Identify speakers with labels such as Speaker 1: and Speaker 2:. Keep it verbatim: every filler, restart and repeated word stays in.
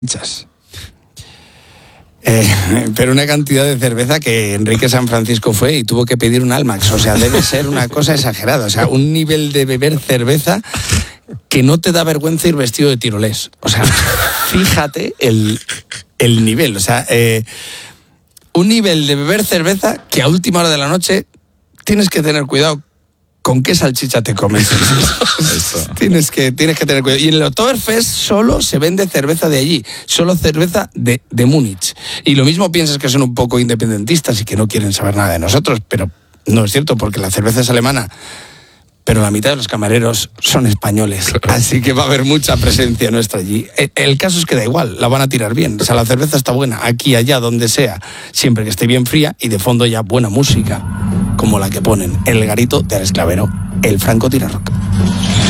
Speaker 1: Muchas. Eh, pero una cantidad de cerveza que Enrique San Francisco fue y tuvo que pedir un Almax. O sea, debe ser una cosa exagerada. O sea, un nivel de beber cerveza que no te da vergüenza ir vestido de tirolés. O sea, fíjate el, el nivel. O sea, eh, un nivel de beber cerveza que a última hora de la noche tienes que tener cuidado con qué salchicha te comes. tienes, que, tienes que tener cuidado. Y en el Oktoberfest solo se vende cerveza de allí, solo cerveza de, de Múnich. Y lo mismo piensas que son un poco independentistas y que no quieren saber nada de nosotros, pero no es cierto, porque la cerveza es alemana, pero la mitad de los camareros son españoles. Así que va a haber mucha presencia nuestra allí. El, el caso es que da igual, la van a tirar bien. O sea, la cerveza está buena, aquí, allá, donde sea, siempre que esté bien fría y de fondo ya buena música, como la que ponen en el garito de Alex Clavero, el Franco Tira Rock.